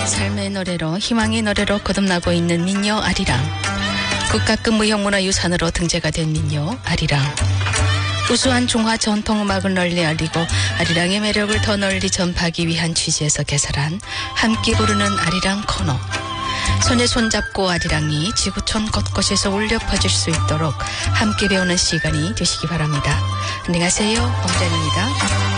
삶의 노래로 희망의 노래로 거듭나고 있는 민요 아리랑. 국가급 무형문화유산으로 등재가 된 민요 아리랑. 우수한 중화 전통음악을 널리 알리고 아리랑의 매력을 더 널리 전파하기 위한 취지에서 개설한 함께 부르는 아리랑 코너. 손에 손잡고 아리랑이 지구촌 곳곳에서 울려 퍼질 수 있도록 함께 배우는 시간이 되시기 바랍니다. 안녕하세요, 홍자입니다.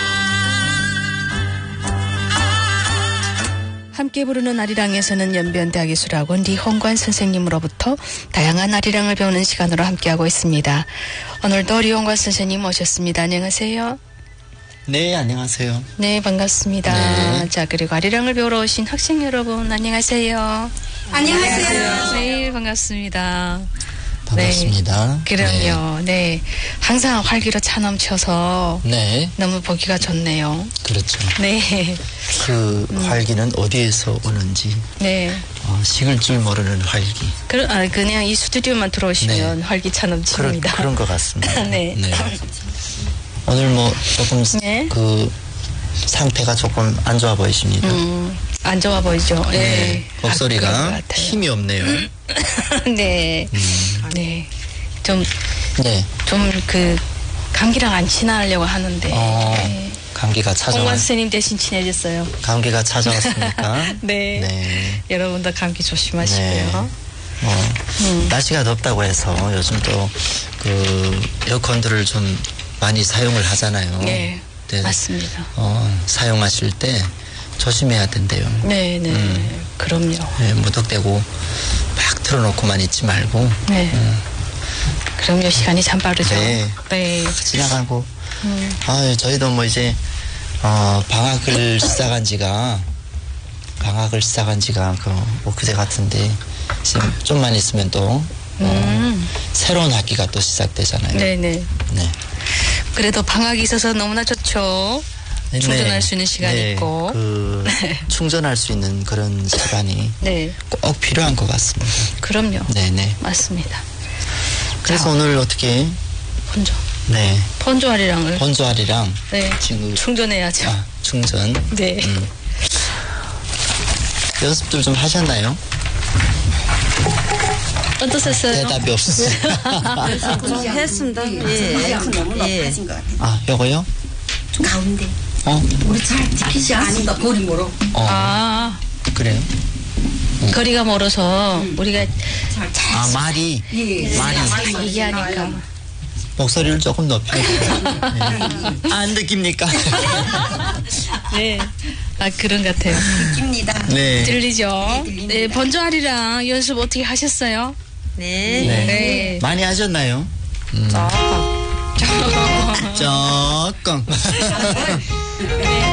함께 부르는 아리랑에서는 연변대학예술학원 리홍관 선생님으로부터 다양한 아리랑을 배우는 시간으로 함께하고 있습니다. 오늘도 리홍관 선생님 모셨습니다. 안녕하세요. 네, 안녕하세요. 네, 반갑습니다. 네. 자, 그리고 아리랑을 배우러 오신 학생 여러분 안녕하세요. 안녕하세요. 네, 반갑습니다. 반갑습니다. 네, 그럼요. 네. 항상 활기로 차 넘쳐서 네. 너무 보기가 좋네요. 그렇죠. 네. 그 활기는 어디에서 오는지 네. 식을 줄 모르는 활기. 그냥 이 스튜디오만 들어오시면 네. 활기차 넘칩니다. 그런 것 같습니다. 네. 오늘 뭐 조금 네. 그 상태가 조금 안 좋아 보이십니다. 안 좋아 보이죠? 네. 네. 그런 목소리가 것 같아요. 힘이 없네요. 네. 네. 네. 감기랑 안 친하려고 하는데. 네. 감기가 홍관 찾아왔. 선생님 대신 친해졌어요. 감기가 찾아왔습니까? 네. 네. 여러분도 감기 조심하시고요. 날씨가 덥다고 해서 요즘 또 그 에어컨들을 좀 많이 사용을 하잖아요. 네. 네. 맞습니다. 사용하실 때 조심해야 된대요. 네, 네. 그럼요. 네, 무턱대고 막 틀어놓고만 있지 말고. 네. 그럼요. 시간이 참 빠르죠. 네. 네. 지나가고. 저희도 뭐 이제 방학을 시작한 지가 그제 같은데 지금 좀만 있으면 또 새로운 학기가 또 시작되잖아요. 네네. 네. 그래도 방학이 있어서 너무나 좋죠. 충전할 수 있는 시간이 네, 있고. 충전할 수 있는 그런 시간이 네. 꼭 필요한 것 같습니다. 그럼요. 네네. 맞습니다. 그래서 자, 오늘 어떻게? 본조. 네. 본조아리랑을. 본조아리랑. 네. 지금. 충전해야죠. 충전. 네. 연습들 좀 하셨나요? 어떠셨어요? 대답이 없었어요. 했습니다. 예. 요거요? 가운데. 우리 잘 지키지 않습니다. 거리 멀어. 그래요? 거리가 멀어서 우리가 말이. 말이. 얘기하니까. 목소리를 조금 높여야 돼요. 네. 안 느낍니까? 네. 그런 것 같아요. 입니다. 네. 들리죠? 네. 본조아리랑 연습 어떻게 하셨어요? 네. 네. 많이 하셨나요? 조금. 네.